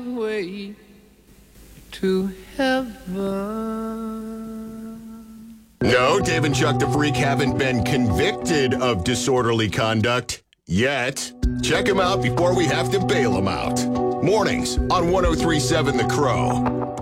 way to heaven. No, Dave and Chuck the Freak haven't been convicted of disorderly conduct yet. Check them out before we have to bail them out. Mornings on 103.7 The Crow.